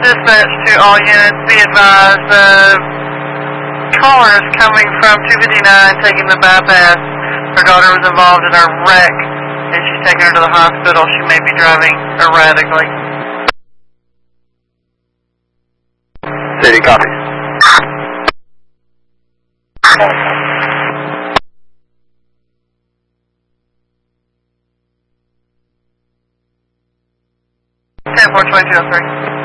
Dispatch to all units, be advised, the caller is coming from 259 taking the bypass. Her daughter was involved in a wreck and she's taking her to the hospital. She may be driving erratically. City, copy. Ten 42203.